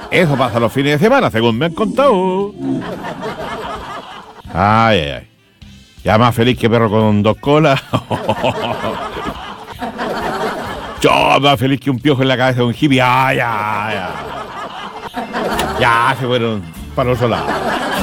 Eso pasa los fines de semana, según me han contado. Ay, ay, ay. Ya más feliz que perro con 2 colas. Yo más feliz que un piojo en la cabeza de un hippie. Ay, ay, ay. Ya se fueron para los lados.